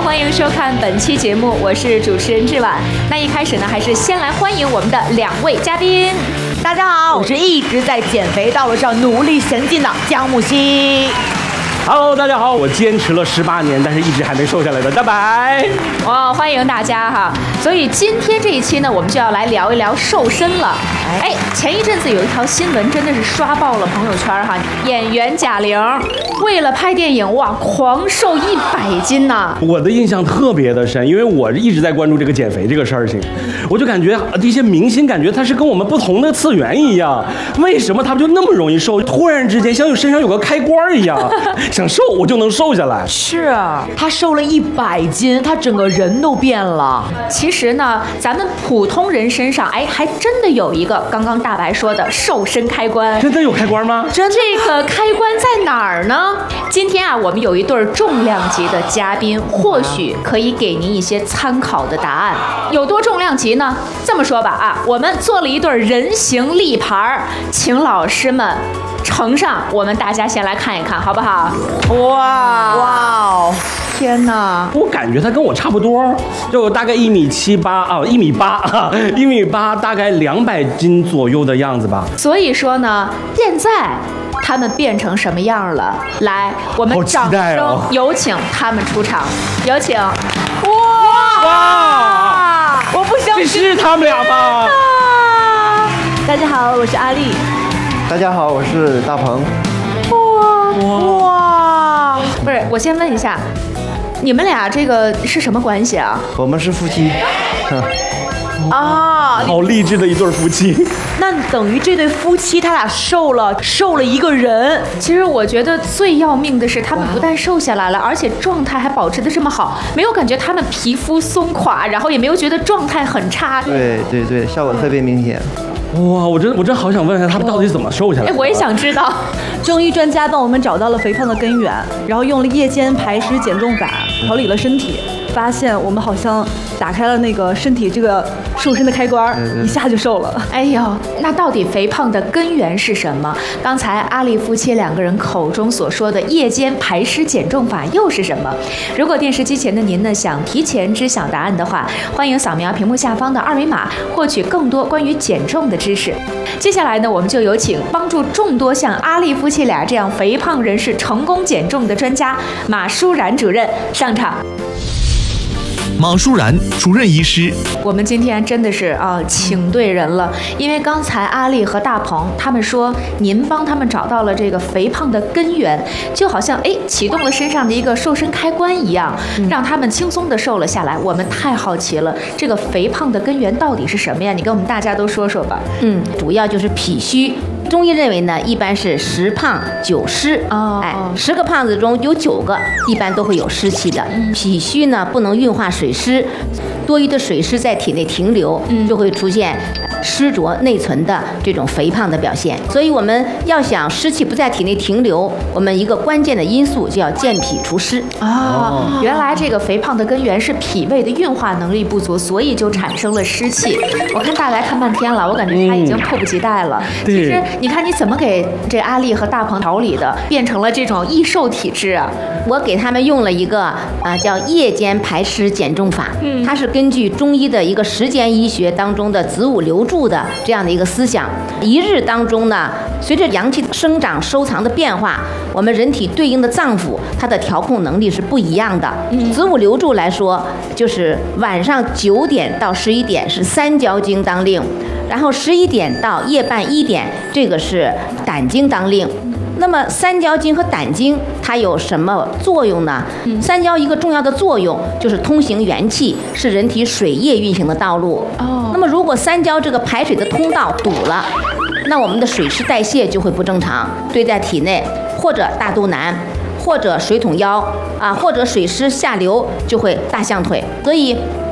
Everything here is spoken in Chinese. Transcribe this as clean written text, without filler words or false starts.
欢迎收看本期节目，我是主持人志婉。那一开始呢，还是先来欢迎我们的两位嘉宾。 大家好，我是一直在减肥道路上努力前进的姜木希。 Hello， 大家好，我坚持了18年，但是一直还没瘦下来的大白。 哇，欢迎大家哈！所以今天这一期呢，我们就要来聊一聊瘦身了。哎，前一阵子有一条新闻真的是刷爆了朋友圈哈，演员贾玲为了拍电影，哇，狂瘦100斤呐！ 我的印象特别的深，因为我一直在关注这个减肥这个事情，我就感觉这些明星感觉他是跟我们不同的次元一样，为什么他们就那么容易瘦？突然之间像有身上有个开关一样，想瘦我就能瘦下来。 是啊，他瘦了100斤，他整个人都变了。 其实呢，咱们普通人身上，哎，还真的有一个刚刚大白说的瘦身开关。 真的有开关吗？ 这个开关在哪儿呢？今天啊，我们有一对重量级的嘉宾，或许可以给您一些参考的答案。有多重量级呢？这么说吧啊，我们做了一对人形立牌，请老师们呈上，我们大家先来看一看，好不好？哇哦，天哪！ 我感觉他跟我差不多，就大概1.78米啊，1.8米，大概200斤左右的样子吧。 所以说呢，现在他们变成什么样了？来，我们掌声有请他们出场，有请！ 哇！我不相信， 这是他们俩吧？ 大家好，我是阿丽。 大家好，我是大鹏。 哇！ 不是，我先问一下，你们俩这个是什么关系啊？ 我们是夫妻。 啊， 好励志的一对夫妻。 那等于这对夫妻他俩瘦了一个人。 其实我觉得最要命的是，他们不但瘦下来了，而且状态还保持得这么好，没有感觉他们皮肤松垮，然后也没有觉得状态很差。 对，效果特别明显。 哇，我真好想问一下他们到底怎么瘦下来的。 我也想知道。 中医专家帮我们找到了肥胖的根源，然后用了夜间排湿减重法调理了身体，发现我们好像打开了那个身体这个瘦身的开关，一下就瘦了。 哎呦，那到底肥胖的根源是什么？刚才阿丽夫妻两个人口中所说的夜间排湿减重法又是什么？如果电视机前的您呢想提前知晓答案的话，欢迎扫描屏幕下方的2维码，获取更多关于减重的知识。接下来呢，我们就有请帮助众多像阿丽夫妻俩这样肥胖人士成功减重的专家马舒然主任上场。 马舒然主任医师， 我们今天真的是请对人了，因为刚才阿丽和大鹏他们说您帮他们找到了这个肥胖的根源，就好像启动了身上的一个瘦身开关一样，让他们轻松的瘦了下来。我们太好奇了，这个肥胖的根源到底是什么呀？你跟我们大家都说说吧。 主要就是脾虚。中医认为呢，一般是10胖9湿。10个胖子中有9个一般都会有湿气的。脾虚呢不能运化水湿，多余的水湿在体内停留，就会出现湿浊内存的这种肥胖的表现。所以我们要想湿气不在体内停留，我们一个关键的因素就要健脾除湿。 原来这个肥胖的根源是脾胃的运化能力不足，所以就产生了湿气。我看大白看半天了，我感觉他已经迫不及待了。其实你看你怎么给这阿丽和大鹏调理的，变成了这种易瘦体质啊？ 我给他们用了一个叫夜间排湿减重法，它是根据中医的一个时间医学当中的子午流注的这样的一个思想。一日当中呢，随着阳气生长收藏的变化，我们人体对应的脏腑它的调控能力是不一样的。子午流注来说，就是晚上9点到11点是三焦经当令，然后11点到夜半1点，这个是胆经当令。那么三焦经和胆经它有什么作用呢？三焦一个重要的作用就是通行元气，是人体水液运行的道路。那么如果三焦这个排水的通道堵了，那我们的水湿代谢就会不正常，堆在体内，或者大肚腩，或者水桶腰或者水湿下流，就会大象腿。所以